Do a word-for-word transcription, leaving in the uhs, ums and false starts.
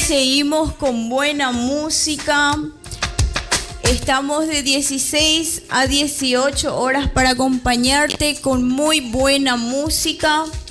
seguimos con buena música. Estamos de dieciséis a dieciocho horas para acompañarte con muy buena música.